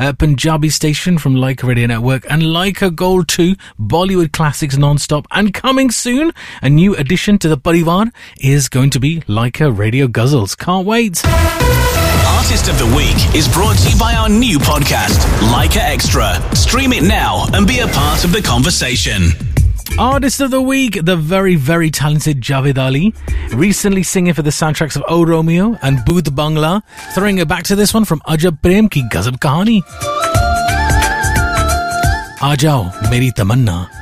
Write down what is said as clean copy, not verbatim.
Punjabi station from Leica Radio Network, and Leica Gold 2, Bollywood classics non-stop. And coming soon, a new addition to the Parivar is going to be Leica Radio Guzzles. Can't wait. Artist of the Week is brought to you by our new podcast, Leica Extra. Stream it now and be a part of the conversation. Artist of the Week, the very, very talented Javed Ali, recently singing for the soundtracks of O Romeo and Bhoot Bangla, throwing it back to this one from Ajab Prem Ki Gazab Kahani. Aa jao, meri tamanna.